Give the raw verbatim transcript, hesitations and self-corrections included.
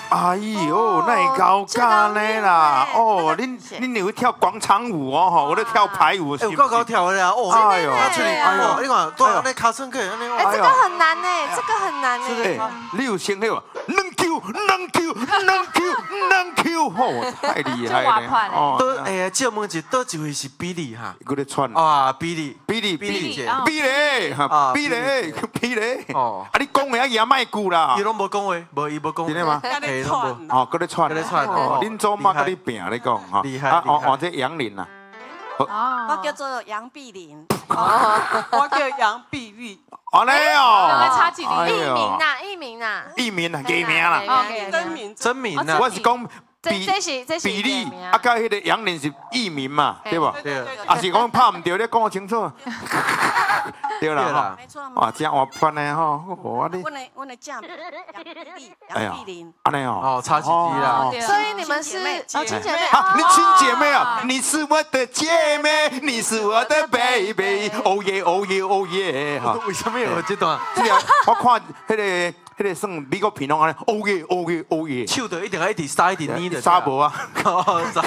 哎呦，那会高干呢啦！哦，恁恁有跳广场舞哦吼，我咧跳排舞。 哎，有够高跳的啊！哦， 哎呦， 他出去，哎呦，你看，多那卡森克， 哎，这个很难呢，这个很难呢。 哎，你有先迄个能 Q 能 Q 能 Q 能 Q， 哦，太厉害了！ 哦，都哎，借问一下，倒一位是比利哈？ 佢咧串啊，比利， 比利， 比利姐， 比利，哈，比利，比利。哦，啊，你讲话啊赢卖句啦！ 伊拢无讲话，无伊无讲。 真的吗？ 嘿，拢无。 哦，搁咧串， 搁咧串。 哦，恁祖妈甲你拼，你讲哈？ 厉害， 啊，哦哦，这杨林啊。 我叫做杨碧玲， 我叫杨碧丽。 哦嘞哦， 两个差几厘？艺名呐，艺名呐， 艺名啊，艺名啦。 真名真名啊， 我是讲比这是这是比利，啊，甲迄个杨林是艺名嘛，对吧？ 对。 啊是讲拍唔对，你讲清楚。对啦哈， 没错。 哇，真活泼呢吼，我你。 我的我的酱杨碧丽，杨碧玲。 安尼哦， 哦，差几滴啦。 所以你们是哦亲姐妹啊，你亲姐妹啊，你是我的姐妹，你是我的 baby， 哦耶哦耶哦耶哈。 为什么有这段？ 对啊，我看迄个迄个算美国片拢安尼，哦耶哦耶哦耶。 手就一定要一直撒一直捏的。 撒无啊。